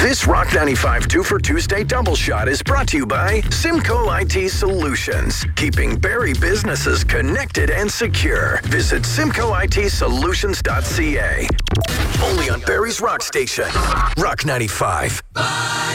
This Rock 95 2 for Tuesday double shot is brought to you by Simcoe IT Solutions, keeping Barrie businesses connected and secure. Visit simcoitsolutions.ca. Only on Barrie's Rock Station, Rock 95.